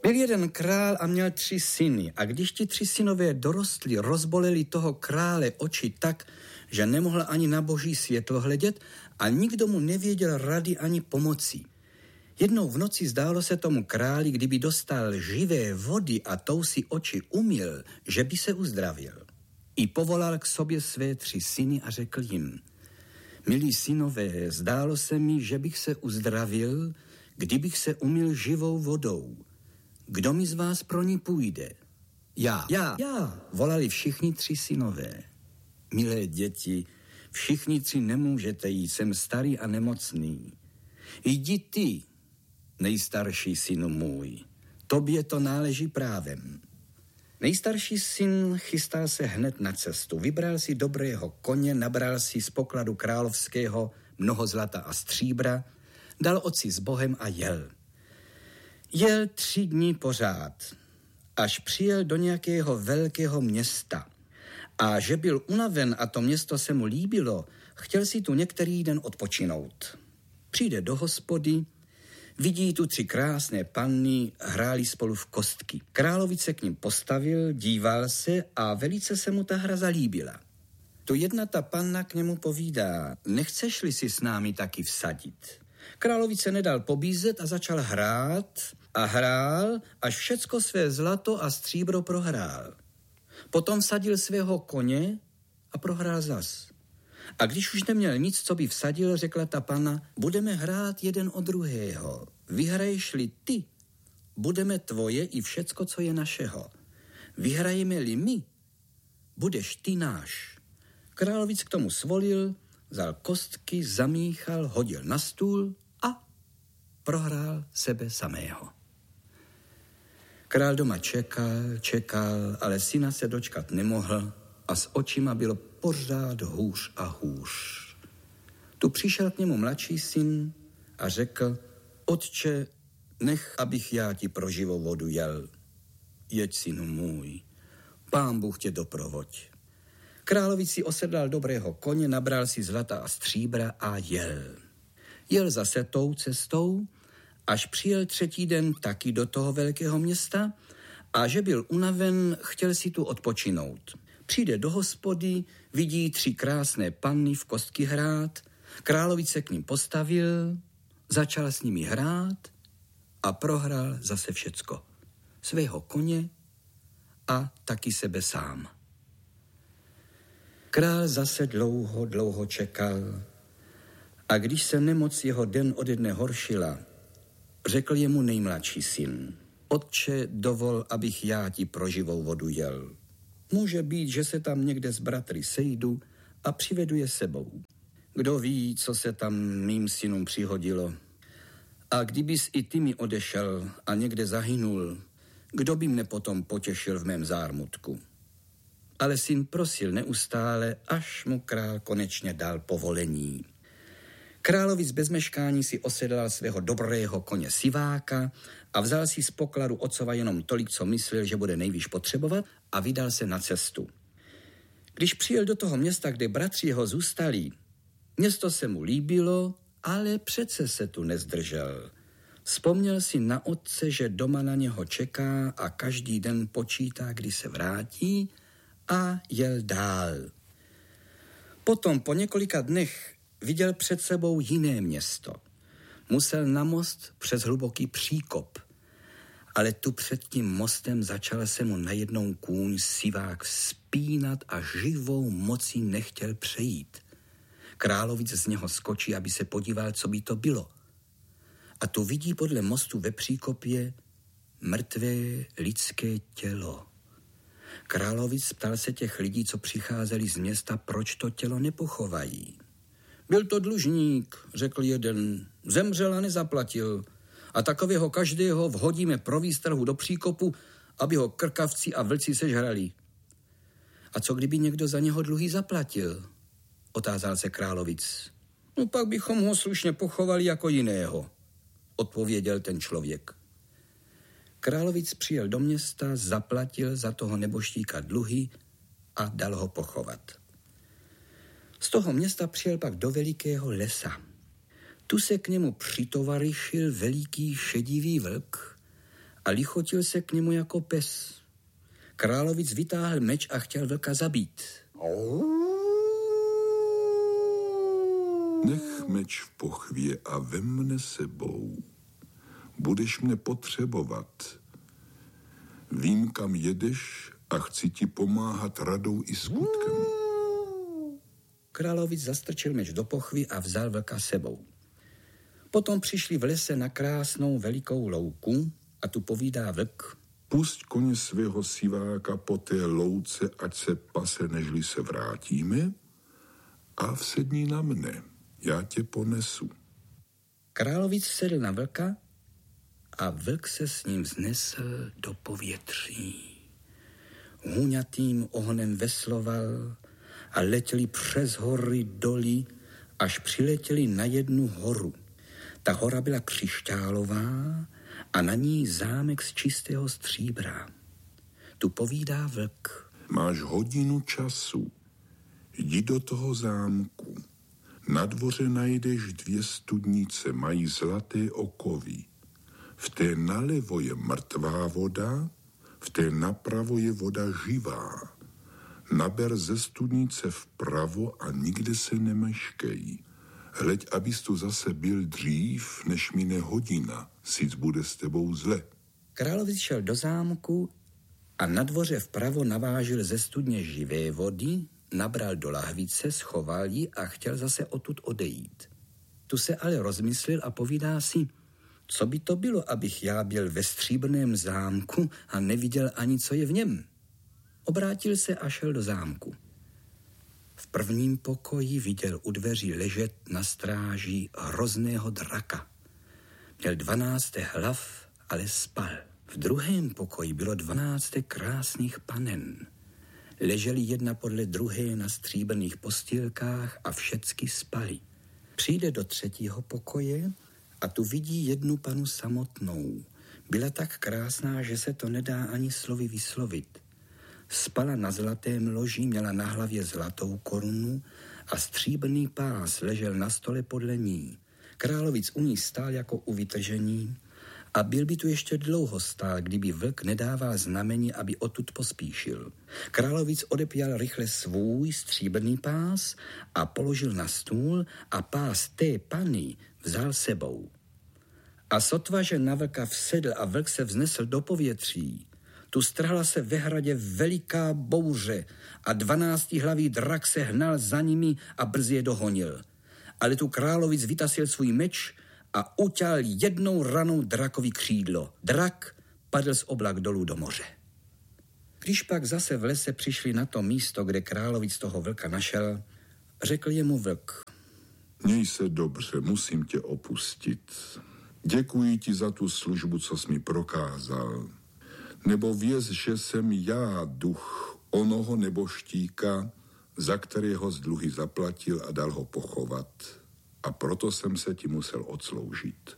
Byl jeden král a měl 3 syny a když ti 3 synové dorostli, rozboleli toho krále oči tak, že nemohl ani na boží světlo hledět a nikdo mu nevěděl rady ani pomoci. Jednou v noci zdálo se tomu králi, kdyby dostal živé vody a tou si oči umyl, že by se uzdravil. I povolal k sobě své 3 syny a řekl jim: milí synové, zdálo se mi, že bych se uzdravil, kdybych se umyl živou vodou. Kdo mi z vás pro ní půjde? Já, volali všichni 3 synové. Milé děti, všichni 3 nemůžete jít, jsem starý a nemocný. Jdi ty, nejstarší synu můj, tobě to náleží právem. Nejstarší syn chystal se hned na cestu, vybral si dobrého koně, nabral si z pokladu královského mnoho zlata a stříbra, dal otci s Bohem a jel. Jel 3 dní pořád, až přijel do nějakého velkého města. A že byl unaven a to město se mu líbilo, chtěl si tu některý den odpočinout. Přijde do hospody, vidí tu 3 krásné panny, hráli spolu v kostky. Královic se k ním postavil, díval se a velice se mu ta hra zalíbila. Tu jedna ta panna k němu povídá: nechceš-li si s námi taky vsadit? Královic se nedal pobízet a začal hrát a hrál, až všecko své zlato a stříbro prohrál. Potom vsadil svého koně a prohrál zas. A když už neměl nic, co by vsadil, řekla ta panna: budeme hrát jeden od druhého. Vyhraješ-li ty, budeme tvoje i všecko, co je našeho. Vyhrajeme-li my, budeš ty náš. Královic k tomu svolil, vzal kostky, zamíchal, hodil na stůl a prohrál sebe samého. Král doma čekal, ale syna se dočkat nemohl a s očima bylo pořád hůř a hůř. Tu přišel k němu mladší syn a řekl: otče, nech, abych já ti pro živou vodu jel. Jeď, synu můj, Pán Bůh tě doprovoď. Královic si osedlal dobrého koně, nabral si zlata a stříbra a jel. Jel zase tou cestou, až přijel 3. den taky do toho velkého města a že byl unaven, chtěl si tu odpočinout. Přijde do hospody, vidí 3 krásné panny v kostky hrát, Královic se k ním postavil, začal s nimi hrát a prohrál zase všecko. Svého koně a taky sebe sám. Král zase dlouho čekal a když se nemoc jeho den ode dne horšila, řekl jemu nejmladší syn: otče, dovol, abych já ti pro živou vodu jel. Může být, že se tam někde s bratry sejdu a přivedu je sebou. Kdo ví, co se tam mým synům přihodilo. A kdybys i ty mi odešel a někde zahynul, kdo by mne potom potěšil v mém zármutku? Ale syn prosil neustále, až mu král konečně dal povolení. Královic bez meškání si osedlal svého dobrého koně Siváka a vzal si z pokladu otcova jenom tolik, co myslel, že bude nejvíc potřebovat, a vydal se na cestu. Když přijel do toho města, kde bratři jeho zůstali, město se mu líbilo, ale přece se tu nezdržel. Vzpomněl si na otce, že doma na něho čeká a každý den počítá, kdy se vrátí, a jel dál. Potom po několika dnech viděl před sebou jiné město. Musel na most přes hluboký příkop, ale tu před tím mostem začal se mu najednou kůň Sivák vzpínat a živou mocí nechtěl přejít. Královic z něho skočí, aby se podíval, co by to bylo. A tu vidí podle mostu ve příkopě mrtvé lidské tělo. Královic ptal se těch lidí, co přicházeli z města, proč to tělo nepochovají. Byl to dlužník, řekl jeden, zemřel a nezaplatil. A takového každého vhodíme pro výstrahu do příkopu, aby ho krkavci a vlci sežrali. A co kdyby někdo za něho dluhy zaplatil? Otázal se Královic. No pak bychom ho slušně pochovali jako jiného, odpověděl ten člověk. Královic přijel do města, zaplatil za toho neboštíka dluhy a dal ho pochovat. Z toho města přijel pak do velikého lesa. Tu se k němu přitovarišil veliký šedivý vlk a lichotil se k němu jako pes. Královic vytáhl meč a chtěl vlka zabít. Nech meč v pochvě a vem mne sebou. Budeš mne potřebovat. Vím, kam jedeš a chci ti pomáhat radou i skutkem. Královic zastrčil meč do pochvy a vzal vlka sebou. Potom přišli v lese na krásnou velikou louku a tu povídá vlk. Pusť koně svého siváka po té louce, ať se pase, nežli se vrátíme, a vsedni na mne, já tě ponesu. Královic sedl na vlka a vlk se s ním vznesl do povětří. Hůňatým ohnem vesloval a letěli přes hory doly, až přiletěli na jednu horu. Ta hora byla křišťálová a na ní zámek z čistého stříbra. Tu povídá vlk. Máš hodinu času. Jdi do toho zámku. Na dvoře najdeš 2 studnice, mají zlaté okovy. V té nalevo je mrtvá voda, v té napravo je voda živá. Naber ze studnice vpravo a nikde se nemeškej. Hleď, abys tu zase byl dřív, než mine hodina, sic bude s tebou zle. Královic šel do zámku a na dvoře vpravo navážil ze studně živé vody, nabral do lahvice, schoval ji a chtěl zase odtud odejít. Tu se ale rozmyslel a povídá si, co by to bylo, abych já byl ve stříbrném zámku a neviděl ani, co je v něm. Obrátil se a šel do zámku. V prvním pokoji viděl u dveří ležet na stráži hrozného draka. Měl 12 hlav, ale spal. V druhém pokoji bylo 12 krásných panen. Leželi jedna podle druhé na stříbrných postýlkách a všecky spali. Přijde do 3. pokoje a tu vidí jednu panu samotnou. Byla tak krásná, že se to nedá ani slovy vyslovit. Spala na zlatém loži, měla na hlavě zlatou korunu a stříbrný pás ležel na stole podle ní. Královic u ní stál jako u vytržení a byl by tu ještě dlouho stál, kdyby vlk nedával znamení, aby odtud pospíšil. Královic odepěl rychle svůj stříbrný pás a položil na stůl a pás té pany vzal sebou. A sotva, že na vlka vsedl a vlk se vznesl do povětří, tu strhla se ve hradě veliká bouře a 12hlavý drak se hnal za nimi a brzy je dohonil. Ale tu Královic vytasil svůj meč a uťal jednou ranou drakovi křídlo. Drak padl z oblak dolů do moře. Když pak zase v lese přišli na to místo, kde Královic toho vlka našel, řekl jemu vlk. Měj se dobře, musím tě opustit. Děkuji ti za tu službu, co jsi mi prokázal. Nebo věz, že jsem já duch onoho neboštíka, za kterého z dluhy zaplatil a dal ho pochovat. A proto jsem se ti musel odsloužit.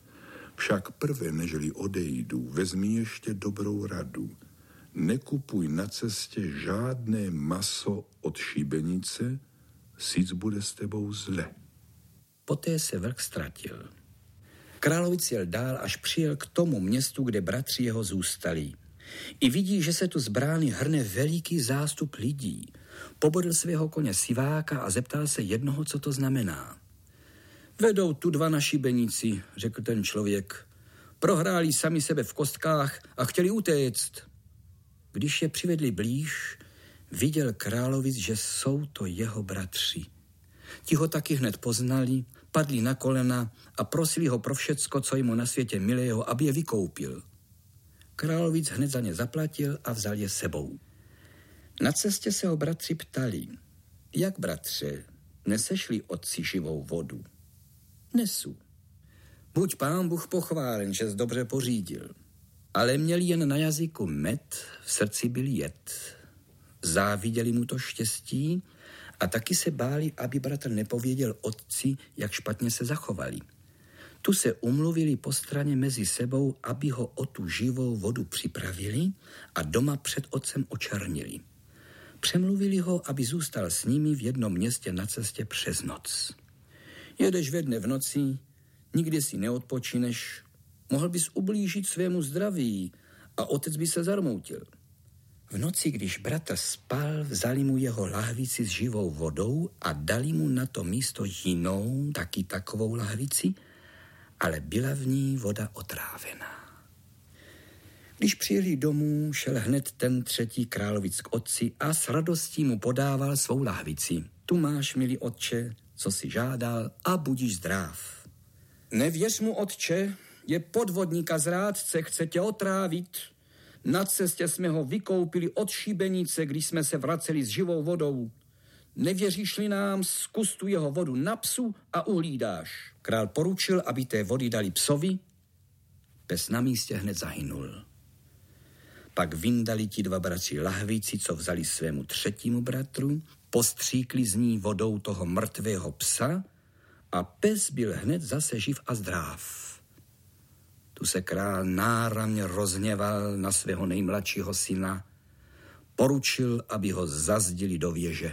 Však prvé, nežli odejdu, vezmi ještě dobrou radu. Nekupuj na cestě žádné maso od šibenice, sic bude s tebou zle. Poté se vlk ztratil. Královic jel dál, až přijel k tomu městu, kde bratři jeho zůstali. I vidí, že se tu z brány hrne veliký zástup lidí. Pobodl svého koně siváka a zeptal se jednoho, co to znamená. Vedou tu 2 na šibenici, řekl ten člověk. Prohráli sami sebe v kostkách a chtěli utéct. Když je přivedli blíž, viděl Královic, že jsou to jeho bratři. Ti ho taky hned poznali, padli na kolena a prosili ho pro všecko, co jemu na světě milého, aby je vykoupil. Královic hned za ně zaplatil a vzal je sebou. Na cestě se ho bratři ptali, jak bratře, nesešli otci živou vodu? Nesu. Buď Pán Bůh pochválen, že jsi dobře pořídil. Ale měli jen na jazyku med, v srdci byl jed. Záviděli mu to štěstí a taky se báli, aby bratr nepověděl otci, jak špatně se zachovali. Tu se umluvili po straně mezi sebou, aby ho o tu živou vodu připravili a doma před otcem očernili. Přemluvili ho, aby zůstal s nimi v jednom městě na cestě přes noc. Jedeš ve dne v noci, nikdy si neodpočineš, Mohl bys ublížit svému zdraví a otec by se zarmoutil. V noci, když bratr spal, vzali mu jeho lahvici s živou vodou a dali mu na to místo jinou, taky takovou lahvici, ale byla v ní voda otrávená. Když přijeli domů, šel hned ten třetí královic k otci a s radostí mu podával svou lahvici. Tu máš, milý otče, co si žádal, a budíš zdrav. Nevěř mu, otče, je podvodník a zrádce, chce tě otrávit. Na cestě jsme ho vykoupili od šibenice, když jsme se vraceli s živou vodou. Nevěříš-li nám, zkus tu jeho vodu na psu a uhlídáš. Král poručil, aby té vody dali psovi. Pes na místě hned zahynul. Pak vyndali ti dva bratři lahvici, co vzali svému třetímu bratru, postříkli z ní vodou toho mrtvého psa a pes byl hned zase živ a zdrav. Tu se král náramně rozhněval na svého nejmladšího syna, poručil, aby ho zazdili do věže.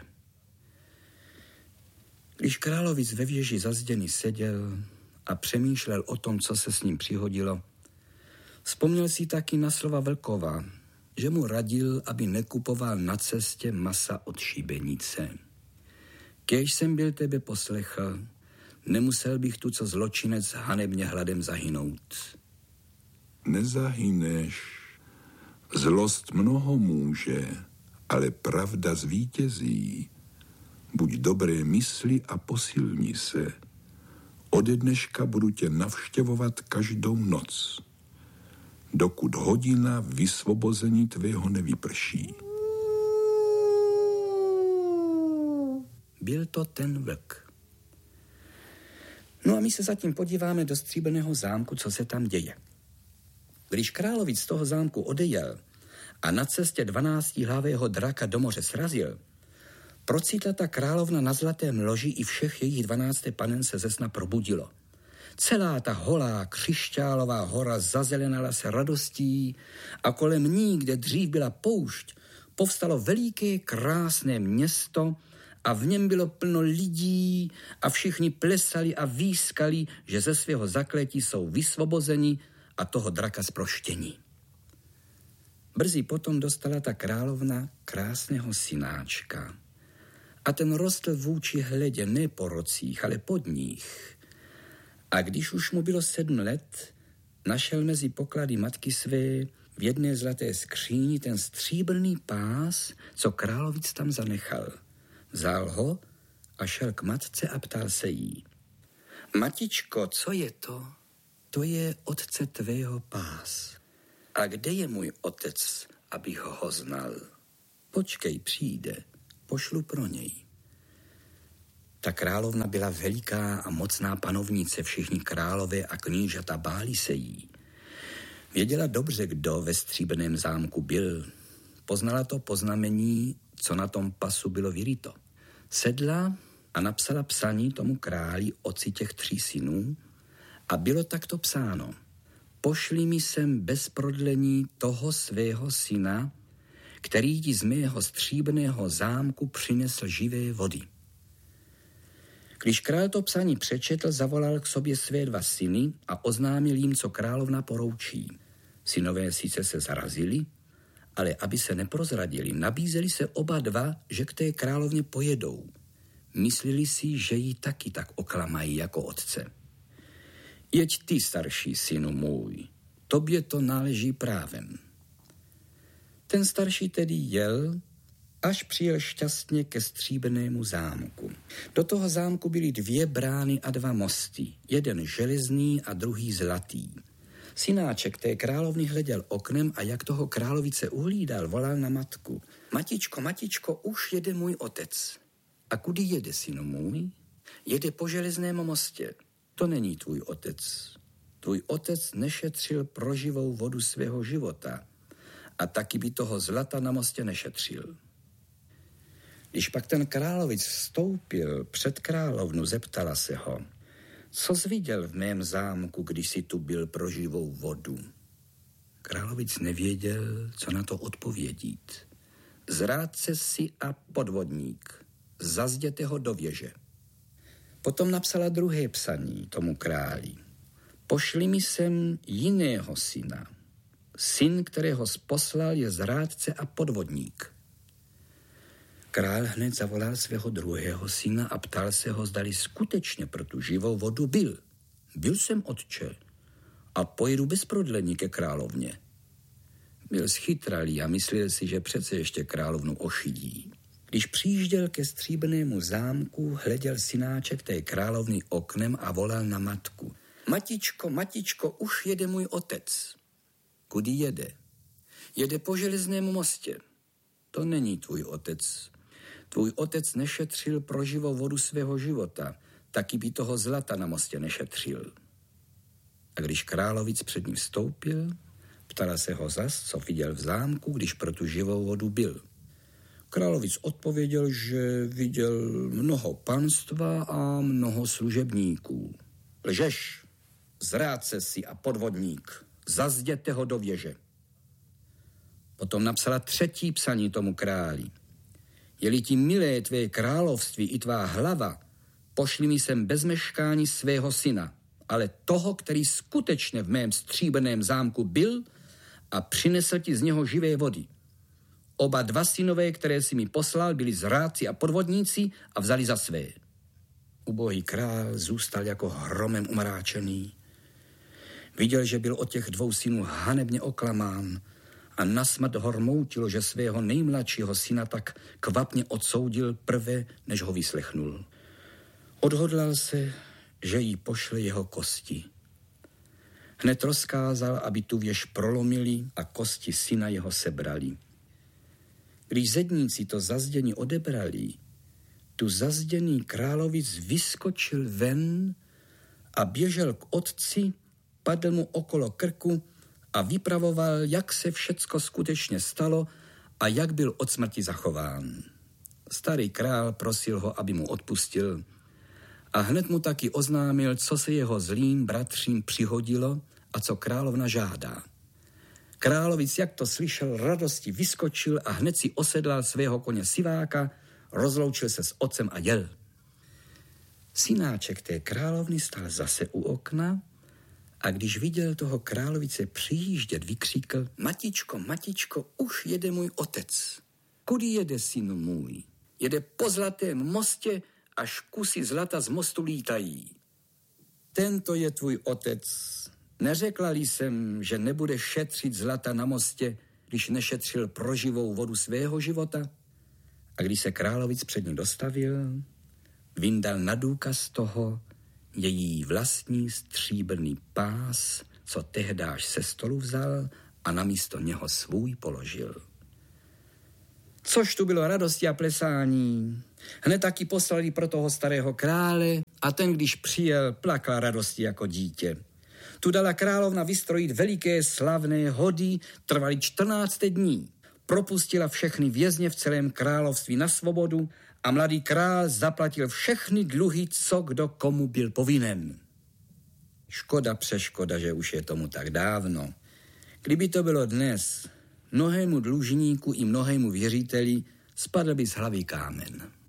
Když královic ve věži zazděný seděl a přemýšlel o tom, co se s ním přihodilo, vzpomněl si taky na slova Vlkova, že mu radil, aby nekupoval na cestě masa od šibenice. Kéž jsem byl tebe poslechl, nemusel bych tu co zločinec hanebně hladem zahynout. Nezahyneš. Zlost mnoho může, ale pravda zvítězí. Buď dobré mysli a posilni se. Ode dneška budu tě navštěvovat každou noc, dokud hodina vysvobození tvého nevyprší. Byl to ten vlk. No a my se zatím podíváme do stříbrného zámku, co se tam děje. Když královic z toho zámku odejel a na cestě 12hlavého draka do moře srazil, procítla ta královna na zlatém loži i všech jejich 12 panen se ze sna probudilo. Celá ta holá křišťálová hora zazelenala se radostí a kolem ní, kde dřív byla poušť, povstalo veliké krásné město a v něm bylo plno lidí a všichni plesali a výskali, že ze svého zakletí jsou vysvobozeni a toho draka zproštění. Brzy potom dostala ta královna krásného synáčka a ten rostl vůči hledě ne po rocích, ale pod nich. A když už mu bylo 7 let, našel mezi poklady matky své v jedné zlaté skříni ten stříbrný pás, co královic tam zanechal. Vzal ho a šel k matce a ptal se jí. Matičko, co je to? To je otce tvého pás. A kde je můj otec, abych ho znal? Počkej, přijde, pošlu pro něj. Ta královna byla veliká a mocná panovnice, všichni králové a knížata báli se jí. Věděla dobře, kdo ve stříbrném zámku byl. Poznala to po znamení, co na tom pasu bylo vyryto. Sedla a napsala psaní tomu králi, otci těch 3 synů, a bylo takto psáno. Pošli mi sem bez prodlení toho svého syna, který ti z mého stříbrného zámku přinesl živé vody. Když král to psaní přečetl, zavolal k sobě své 2 syny a oznámil jim, co královna poroučí. Synové sice se zarazili, ale aby se neprozradili, nabízeli se oba 2, že k té královně pojedou. Mysleli si, že ji taky tak oklamají jako otce. Jeď ty, starší synu můj, tobě to náleží právem. Ten starší tedy jel, až přijel šťastně ke stříbrnému zámku. Do toho zámku byly 2 brány a 2 mosty, jeden železný a druhý zlatý. Synáček té královny hleděl oknem a jak toho královice uhlídal, volal na matku. Matičko, matičko, už jede můj otec. A kudy jede, synu můj? Jede po železném mostě. To není tvůj otec. Tvůj otec nešetřil pro živou vodu svého života a taky by toho zlata na mostě nešetřil. Když pak ten královic vstoupil před královnu, zeptala se ho, co jsi viděl v mém zámku, když jsi tu byl pro živou vodu? Královic nevěděl, co na to odpovědít. Zrádce si a podvodník, zazděte ho do věže. Potom napsala druhé psaní tomu králi. Pošli mi sem jiného syna. Syn, kterého poslal, je zrádce a podvodník. Král hned zavolal svého druhého syna a ptal se ho, zdali skutečně pro tu živou vodu byl. Byl jsem, otče, a pojedu bez prodlení ke královně. Byl schytralý a myslel si, že přece ještě královnu ošidí. Když přijížděl ke stříbrnému zámku, hleděl synáček té královny oknem a volal na matku. Matičko, matičko, už jede můj otec. Kudy jede? Jede po železnému mostě. To není tvůj otec. Tvůj otec nešetřil pro živou vodu svého života, taky by toho zlata na mostě nešetřil. A když královic před ním vstoupil, ptala se ho zas, co viděl v zámku, když pro tu živou vodu byl. Královic odpověděl, že viděl mnoho panstva a mnoho služebníků. Lžeš, zrádce si a podvodník, zazděte ho do věže. Potom napsala třetí psaní tomu králi. Je-li ti milé tvé království i tvá hlava, pošli mi sem bez meškání svého syna, ale toho, který skutečně v mém stříbrném zámku byl a přinesl ti z něho živé vody. Oba dva synové, které si mi poslal, byli zrádci a podvodníci a vzali za své. Ubohý král zůstal jako hromem umráčený. Viděl, že byl od těch dvou synů hanebně oklamán a nasmrt ho rmoutilo, že svého nejmladšího syna tak kvapně odsoudil prve, než ho vyslechnul. Odhodlal se, že jí pošle jeho kosti. Hned rozkázal, aby tu věž prolomili a kosti syna jeho sebrali. Když zedníci to zazdění odebrali, tu zazděný královic vyskočil ven a běžel k otci, padl mu okolo krku a vypravoval, jak se všecko skutečně stalo a jak byl od smrti zachován. Starý král prosil ho, aby mu odpustil a hned mu taky oznámil, co se jeho zlým bratřím přihodilo a co královna žádá. Královic, jak to slyšel, radosti vyskočil a hned si osedlal svého koně Siváka, rozloučil se s otcem a jel. Synáček té královny stál zase u okna a když viděl toho královice přijíždět, vykříkl: Matičko, matičko, už jede můj otec. Kudy jede, synu můj? Jede po zlatém mostě, až kusy zlata z mostu lítají. Tento je tvůj otec. Neřekla-li jsem, že nebude šetřit zlata na mostě, když nešetřil pro živou vodu svého života? A když se královic před ním dostavil, vyndal na důkaz toho její vlastní stříbrný pás, co tehdáž se stolu vzal a namísto něho svůj položil. Což tu bylo radosti a plesání. Hned taky poslali pro toho starého krále a ten, když přijel, plakal radosti jako dítě. Tu dala královna vystrojit veliké slavné hody, trvaly 14 dní. Propustila všechny vězně v celém království na svobodu a mladý král zaplatil všechny dluhy, co kdo komu byl povinen. Škoda přeškoda, že už je tomu tak dávno. Kdyby to bylo dnes, mnohému dlužníku i mnohému věřiteli spadl by z hlavy kámen.